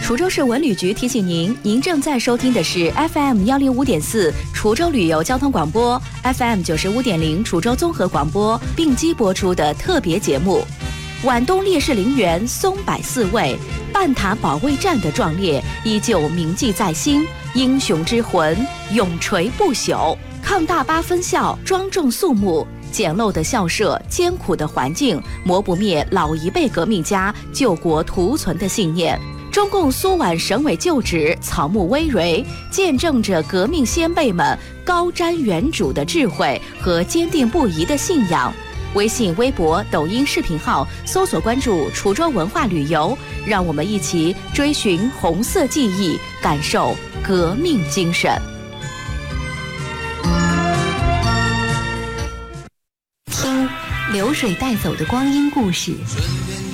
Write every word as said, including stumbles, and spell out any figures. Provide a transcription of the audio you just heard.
滁州市文旅局提醒您，您正在收听的是 F M 幺零五点四滁州旅游交通广播 ，F M 九十五点零滁州综合广播并机播出的特别节目。皖东烈士陵园松柏四位，半塔保卫战的壮烈依旧铭记在心，英雄之魂永垂不朽。抗大八分校庄重肃穆，简陋的校舍，艰苦的环境，磨不灭老一辈革命家救国图存的信念。中共苏皖省委旧址草木葳蕤，见证着革命先辈们高瞻远瞩的智慧和坚定不移的信仰。微信、微博、抖音视频号搜索关注滁州文化旅游，让我们一起追寻红色记忆，感受革命精神。 听流水带走的光阴故事，